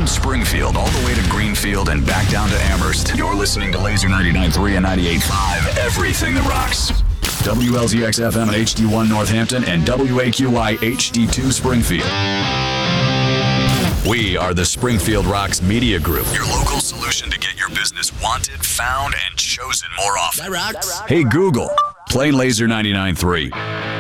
From Springfield all the way to Greenfield and back down to Amherst, you're listening to Laser 99.3 and 98.5. Everything that rocks. WLZX-FM at HD1 Northampton and WAQI HD2 Springfield. We are the Springfield Rocks Media Group, your local solution to get your business wanted, found, and chosen more often. That rocks. Hey Google, play Laser 99.3.